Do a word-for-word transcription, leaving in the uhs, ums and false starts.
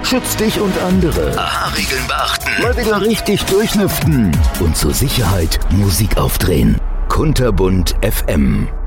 Schütz dich und andere. A H-Regeln beachten. Mal wieder richtig durchlüften. Und zur Sicherheit Musik aufdrehen. Kunterbunt F M.